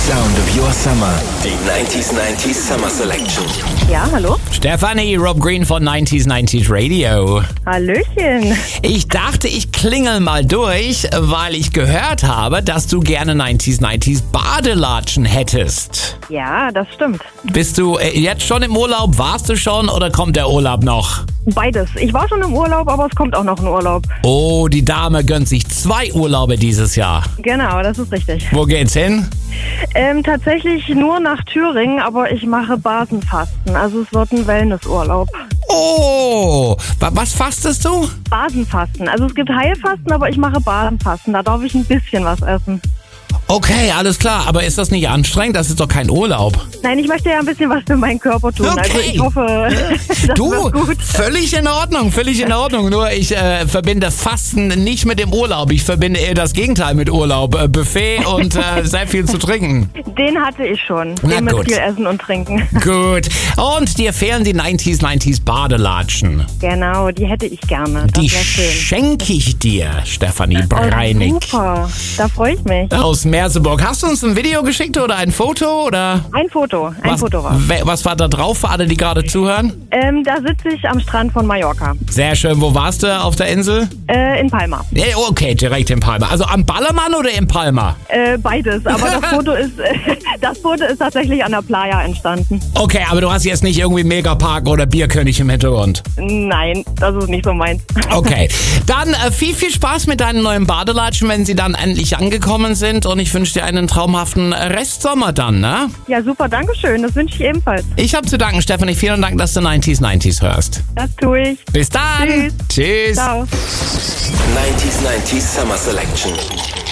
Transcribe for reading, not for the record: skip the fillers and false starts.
sound of your summer. Die 90s Summer Selection. Ja, hallo? Stefanie, Rob Green von 90s Radio. Hallöchen. Ich dachte, ich klingel mal durch, weil ich gehört habe, dass du gerne 90s Badelatschen hättest. Ja, das stimmt. Bist du jetzt schon im Urlaub? Warst du schon oder kommt der Urlaub noch? Beides. Ich war schon im Urlaub, aber es kommt auch noch ein Urlaub. Oh, die Dame gönnt sich 2 Urlaube dieses Jahr. Genau, das ist richtig. Wo geht's hin? Tatsächlich nur nach Thüringen, aber ich mache Basenfasten. Also es wird ein Wellnessurlaub. Oh, was fastest du? Basenfasten. Also es gibt Heilfasten, aber ich mache Basenfasten. Da darf ich ein bisschen was essen. Okay, alles klar. Aber ist das nicht anstrengend? Das ist doch kein Urlaub. Nein, ich möchte ja ein bisschen was für meinen Körper tun. Okay. Also ich hoffe, das Du, wird gut. völlig in Ordnung. Nur ich verbinde Fasten nicht mit dem Urlaub. Ich verbinde eher das Gegenteil mit Urlaub. Buffet und sehr viel zu trinken. Den hatte ich schon. Na Den mit gut. viel Essen und Trinken. Gut. Und dir fehlen die 90s Badelatschen. Genau, die hätte ich gerne. Das Die wäre schön. schenke ich dir, Stefanie Breinig. Super, da freue ich mich. Aus Merseburg. Hast du uns ein Video geschickt oder ein Foto? Oder Ein Foto war. Was war da drauf für alle, die gerade zuhören? Da sitze ich am Strand von Mallorca, Sehr schön. Wo warst du auf der Insel? in Palma. Ja, okay, direkt in Palma. Also am Ballermann oder in Palma? Beides, aber das Foto ist tatsächlich an der Playa entstanden. Okay, aber du hast jetzt nicht irgendwie Megapark oder Bierkönig im Hintergrund. Nein, das ist nicht so meins. Okay, dann viel Spaß mit deinen neuen Badelatschen, wenn sie dann endlich angekommen sind. Und ich wünsche dir einen traumhaften Restsommer dann, ne? Ja, super, danke schön. Das wünsche ich ebenfalls. Ich habe zu danken, Stefanie. Vielen Dank, dass du 90s hörst. Das tue ich. Bis dann. Tschüss. Tschüss. Ciao. 90s Summer Selection.